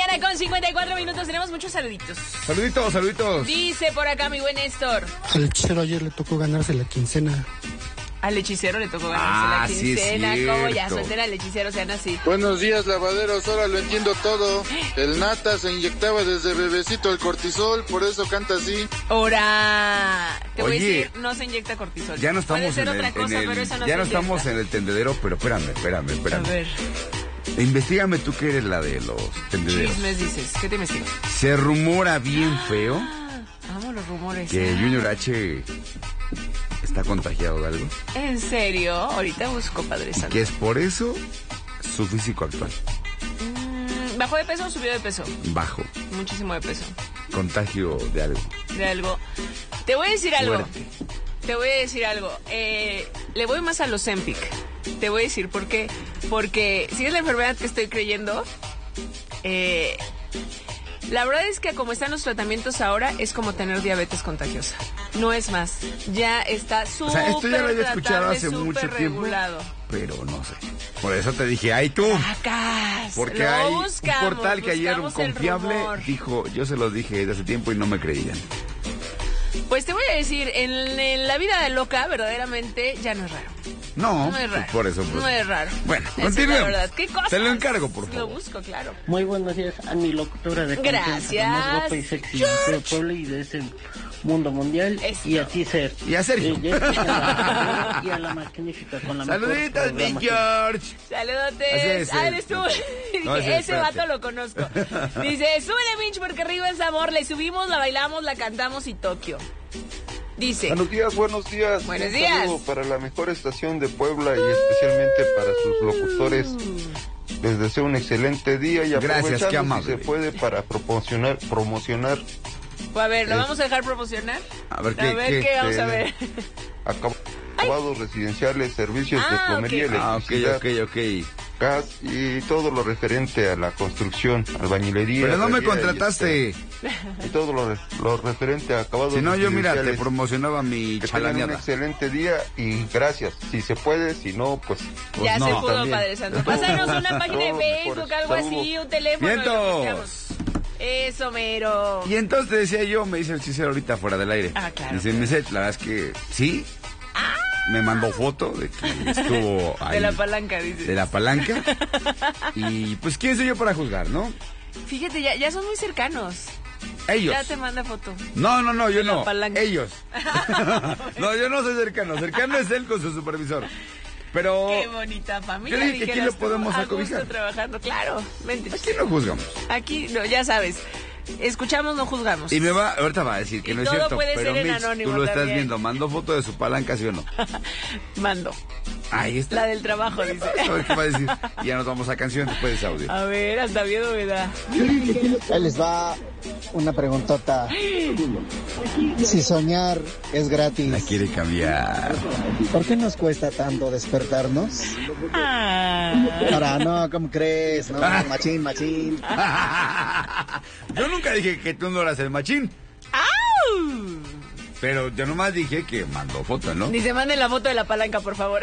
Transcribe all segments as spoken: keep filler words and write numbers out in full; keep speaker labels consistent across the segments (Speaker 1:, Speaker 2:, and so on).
Speaker 1: mañana con cincuenta y cuatro minutos. Tenemos muchos saluditos.
Speaker 2: Saluditos, saluditos.
Speaker 1: Dice por acá mi buen Néstor.
Speaker 3: Al hechicero ayer le tocó ganarse la quincena.
Speaker 1: Al hechicero le tocó ganarse
Speaker 2: Ah,
Speaker 1: la quincena.
Speaker 2: sí es
Speaker 1: ¿Cómo ya?
Speaker 2: cierto.
Speaker 1: Suelten al hechicero, sean así.
Speaker 4: Buenos días, lavaderos. Ahora lo entiendo todo. El Nata se inyectaba desde bebecito el cortisol, por eso canta así.
Speaker 1: Ahora, te voy a
Speaker 2: Oye,
Speaker 1: decir, no se inyecta cortisol.
Speaker 2: Ya no
Speaker 1: Puede
Speaker 2: estamos
Speaker 1: ser
Speaker 2: en el,
Speaker 1: otra cosa,
Speaker 2: en el-
Speaker 1: pero esa no
Speaker 2: ya
Speaker 1: se
Speaker 2: no
Speaker 1: inyecta.
Speaker 2: estamos en el tendedero, pero espérame, espérame,
Speaker 1: A
Speaker 2: espérame.
Speaker 1: ver,
Speaker 2: Investígame tú que eres la de los tendederos.
Speaker 1: chismes dices. ¿Qué te investigo?
Speaker 2: Se rumora bien feo
Speaker 1: Ah, amo los rumores.
Speaker 2: que Junior H está contagiado de algo.
Speaker 1: ¿En serio? Ahorita busco, Padre Santo.
Speaker 2: Que es por eso su físico actual.
Speaker 1: Mm, ¿Bajó de peso o subió de peso?
Speaker 2: Bajo.
Speaker 1: Muchísimo de peso.
Speaker 2: Contagio de algo.
Speaker 1: De algo. Te voy a decir algo.
Speaker 2: Fuerte.
Speaker 1: Te voy a decir algo. Eh, le voy más a los Ozempic. Te voy a decir por qué. Porque si es la enfermedad que estoy creyendo, eh, la verdad es que como están los tratamientos ahora, es como tener diabetes contagiosa. No es más. Ya está súper
Speaker 2: O sea, esto ya lo había escuchado
Speaker 1: tratable,
Speaker 2: hace mucho
Speaker 1: súper
Speaker 2: tiempo,
Speaker 1: regulado.
Speaker 2: pero no sé. Por eso te dije, ¡ay tú!
Speaker 1: Acá.
Speaker 2: Porque
Speaker 1: lo
Speaker 2: hay
Speaker 1: buscamos,
Speaker 2: un portal que ayer un
Speaker 1: buscamos el
Speaker 2: confiable
Speaker 1: rumor.
Speaker 2: dijo, yo se los dije desde hace tiempo y no me creían.
Speaker 1: Pues te voy a decir, en, en la vida de loca, verdaderamente, ya no es raro.
Speaker 2: No,
Speaker 1: No es raro.
Speaker 2: pues por eso. Pues.
Speaker 1: No es raro.
Speaker 2: Bueno,
Speaker 1: Esa es
Speaker 2: continuemos.
Speaker 1: la verdad. ¿Qué cosas?
Speaker 2: Te lo encargo, por favor.
Speaker 1: Lo busco, claro.
Speaker 5: Muy buenos días a mi locutora de confianza,
Speaker 1: Gracias,
Speaker 5: la más guapa y sexy de todo Puebla y de ese mundo mundial.
Speaker 1: Esto.
Speaker 5: Y a ti, Ser.
Speaker 2: Y a Sergio.
Speaker 5: Eh, Jessica, la- y a la magnífica con la mejor
Speaker 2: Saluditos, mi
Speaker 5: programación.
Speaker 2: George.
Speaker 1: Saludotes.
Speaker 2: Ese es
Speaker 1: Ah,
Speaker 2: el-
Speaker 1: eres tú.
Speaker 2: no.
Speaker 1: Dije,
Speaker 2: No, ese,
Speaker 1: ese
Speaker 2: espérate.
Speaker 1: vato lo conozco. Dice, súbele, Minch, porque arriba es amor. Le subimos, la bailamos, la cantamos y Tokio. Dice,
Speaker 4: Buenos días, buenos días.
Speaker 1: Buenos
Speaker 4: Un
Speaker 1: días.
Speaker 4: saludo para la mejor estación de Puebla y especialmente para sus locutores. Les deseo un excelente día y
Speaker 2: Gracias,
Speaker 4: aprovechando
Speaker 2: qué amable.
Speaker 4: si se puede para promocionar, promocionar
Speaker 1: pues, a ver, ¿lo
Speaker 4: Es-
Speaker 1: vamos a dejar promocionar?
Speaker 2: A ver,
Speaker 1: A
Speaker 2: ¿qué?
Speaker 1: ver,
Speaker 2: qué?
Speaker 1: ¿qué vamos a
Speaker 4: Este,
Speaker 1: ver?
Speaker 4: acabados residenciales, servicios de
Speaker 1: Ah,
Speaker 4: plomería,
Speaker 1: ok.
Speaker 2: Ah, ok,
Speaker 4: electricidad,
Speaker 2: ok, ok.
Speaker 4: gas y todo lo referente a la construcción, albañilería.
Speaker 2: Pero no me
Speaker 4: herrería y,
Speaker 2: contrataste.
Speaker 4: este, Y todo lo, re- lo referente a acabados
Speaker 2: Si no, yo mira, te
Speaker 4: residenciales.
Speaker 2: promocionaba mi
Speaker 4: Que tengan un
Speaker 2: chalaneada.
Speaker 4: excelente día y gracias. Si se puede, si no, pues...
Speaker 2: Pues
Speaker 1: ya
Speaker 2: no.
Speaker 1: se pudo,
Speaker 4: También.
Speaker 1: Padre Santo. Pásanos una página de
Speaker 4: Todos
Speaker 1: Facebook,
Speaker 4: mejores.
Speaker 1: algo así,
Speaker 4: Saludos.
Speaker 1: un teléfono. y lo
Speaker 2: ¡Vientos!
Speaker 1: posteamos. Eso, mero.
Speaker 2: Y entonces te decía yo, me dice el hechicero ahorita fuera del aire.
Speaker 1: Ah, claro.
Speaker 2: Dice, me dice, la verdad es que sí. Me mandó foto de que estuvo ahí.
Speaker 1: De la palanca, dice.
Speaker 2: De la palanca. Y pues, ¿quién soy yo para juzgar, no?
Speaker 1: Fíjate, ya, ya son muy cercanos.
Speaker 2: Ellos.
Speaker 1: Ya te manda foto.
Speaker 2: No, no, no, yo
Speaker 1: De la
Speaker 2: no.
Speaker 1: palanca.
Speaker 2: Ellos. No, yo no soy cercano. Cercano es él con su supervisor. Pero,
Speaker 1: Qué bonita familia.
Speaker 2: yo dije que aquí
Speaker 1: dijeras
Speaker 2: lo podemos
Speaker 1: tú, a gusto
Speaker 2: acobijar.
Speaker 1: trabajando, claro. Vente.
Speaker 2: aquí no juzgamos.
Speaker 1: Aquí, no, ya sabes. Escuchamos, no juzgamos.
Speaker 2: Y me va, ahorita va a decir que
Speaker 1: Y
Speaker 2: no es
Speaker 1: todo
Speaker 2: cierto.
Speaker 1: puede
Speaker 2: Pero
Speaker 1: ser en
Speaker 2: Mitch,
Speaker 1: anónimo
Speaker 2: tú lo estás
Speaker 1: también.
Speaker 2: viendo. Mandó foto de su palanca, ¿sí o no?
Speaker 1: Mando.
Speaker 2: Ahí está.
Speaker 1: La del trabajo, dice.
Speaker 2: A ver qué va a decir. Y ya nos vamos a canción después de ese audio.
Speaker 1: A ver, hasta miedo me da.
Speaker 6: Ahí les va una preguntota. Si soñar es
Speaker 2: La
Speaker 6: gratis,
Speaker 2: quiere cambiar.
Speaker 6: ¿por qué nos cuesta tanto despertarnos?
Speaker 1: Ah.
Speaker 6: Ahora, no, ¿cómo crees? No, machín, machín.
Speaker 2: Yo nunca dije que tú no eras el machín.
Speaker 1: ¡Au!
Speaker 2: Pero yo nomás dije que mandó foto, ¿no?
Speaker 1: Ni se manden la foto de la palanca, por favor.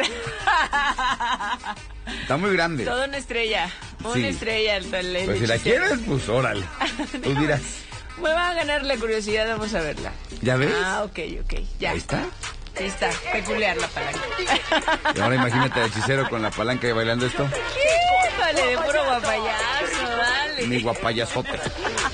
Speaker 2: Está muy grande.
Speaker 1: Toda una estrella. Una
Speaker 2: Sí.
Speaker 1: estrella. El, el, el
Speaker 2: Pues si la
Speaker 1: hechicero.
Speaker 2: quieres, pues órale. Tú dirás.
Speaker 1: Me va a ganar la curiosidad, vamos a verla.
Speaker 2: ¿Ya ves?
Speaker 1: Ah, ok, ok. Ya.
Speaker 2: Ahí está.
Speaker 1: Ahí está. Peculiar la palanca.
Speaker 2: Y ahora imagínate al hechicero con la palanca y bailando esto.
Speaker 1: Híjole, de puro guapayazo, dale.
Speaker 2: Mi guapayazote.